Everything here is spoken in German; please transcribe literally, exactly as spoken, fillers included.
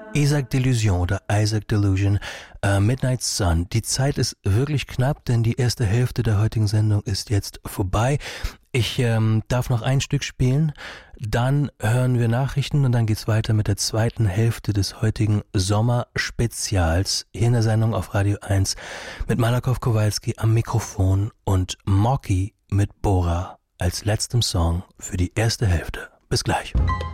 Isaac Delusion oder Isaac Delusion, uh, Midnight Sun. Die Zeit ist wirklich knapp, denn die erste Hälfte der heutigen Sendung ist jetzt vorbei. Ich ähm, darf noch ein Stück spielen, dann hören wir Nachrichten und dann geht's weiter mit der zweiten Hälfte des heutigen Sommerspezials hier in der Sendung auf Radio eins mit Malakow Kowalski am Mikrofon und Mocky mit Bora als letztem Song für die erste Hälfte. Bis gleich.